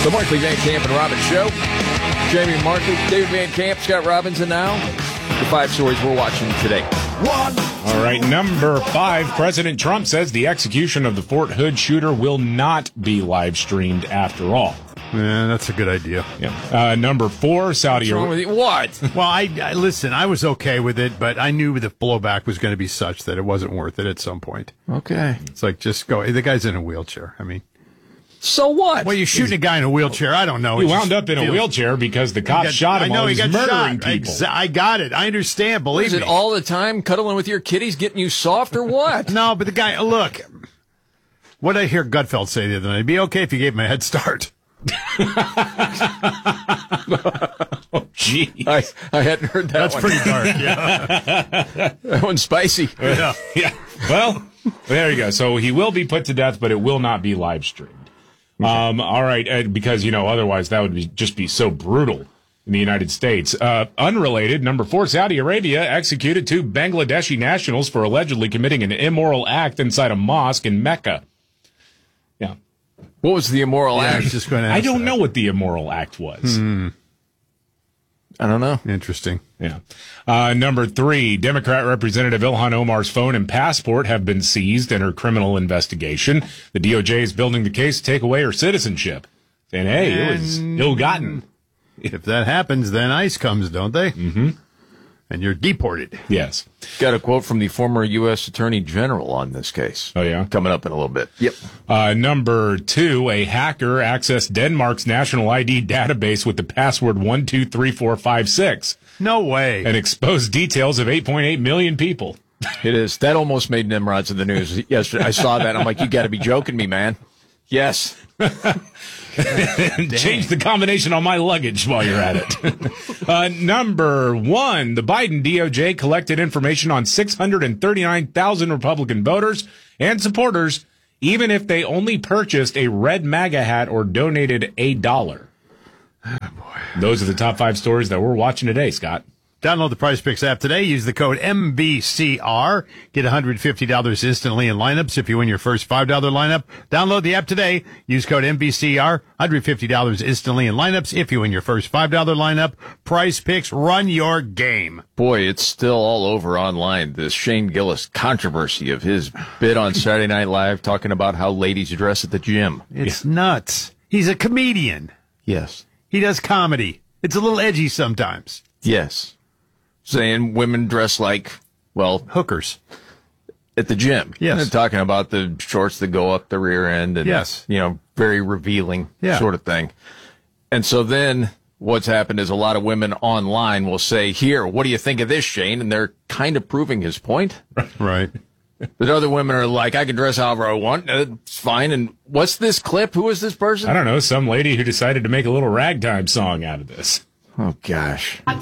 The Markley, Van Camp, and Robbins Show. Jamie Markley, David Van Camp, Scott Robinson now. The 5 stories we're watching today. All right, number 5. President Trump says the execution of the Fort Hood shooter will not be live streamed after all. Yeah, that's a good idea. Yeah. Number 4, Saudi Arabia. What? Well, I listen, I was okay with it, but I knew the blowback was going to be such that it wasn't worth it at some point. Okay. It's like, just go. The guy's in a wheelchair. I mean, so what? well, you're shooting a guy in a wheelchair. I don't know. He wound up in a wheelchair because the cop shot him while he was murdering people. I got it. I understand. Believe me. Is it all the time cuddling with your kitties getting you soft or what? No, but the guy, look, what did I hear Gutfeld say the other night? It'd be okay if you gave him a head start. Oh, gee. I hadn't heard that That's one. pretty dark, yeah. That one's spicy. Yeah. Well, there you go. So he will be put to death, but it will not be live streamed. Okay. All right, because, otherwise that would just be so brutal in the United States. Unrelated, number 4, Saudi Arabia executed 2 Bangladeshi nationals for allegedly committing an immoral act inside a mosque in Mecca. Yeah. What was the immoral I act? was just going to ask I don't that. know what the immoral act was. I don't know. Interesting. Yeah. Number 3, Democrat Representative Ilhan Omar's phone and passport have been seized in her criminal investigation. The DOJ is building the case to take away her citizenship, saying, hey, it was ill-gotten. If that happens, then ICE comes, don't they? Mm-hmm. And you're deported. Yes. Got a quote from the former U.S. Attorney General on this case. Oh, yeah? Coming up in a little bit. Yep. Number 2, a hacker accessed Denmark's national ID database with the password 123456 No way. and exposed details of 8.8 million people. It is. That almost made Nimrods in the news yesterday. I saw that. I'm like, you got to be joking me, man. Yes. Change the combination on my luggage while you're at it. Number 1, the Biden DOJ collected information on 639,000 Republican voters and supporters, even if they only purchased a red MAGA hat or donated $1. Oh, boy. Those are the top 5 stories that we're watching today, Scott. Download the Prize Picks app today. Use the code MVCR. Get $150 instantly in lineups if you win your first $5 lineup. Download the app today. Use code MVCR. $150 instantly in lineups if you win your first $5 lineup. Prize Picks, run your game. Boy, it's still all over online, this Shane Gillis controversy of his bit on Saturday Night Live talking about how ladies dress at the gym. It's nuts. He's a comedian. Yes. He does comedy. It's a little edgy sometimes. Yes. Saying women dress like, well, Hookers. at the gym. Yes. And talking about the shorts that go up the rear end and, Yes. very revealing Yeah. sort of thing. And so then what's happened is a lot of women online will say, here, what do you think of this, Shane? And they're kind of proving his point. Right. But other women are like, I can dress however I want. It's fine. And what's this clip? Who is this person? I don't know, some lady who decided to make a little ragtime song out of this. Oh, gosh.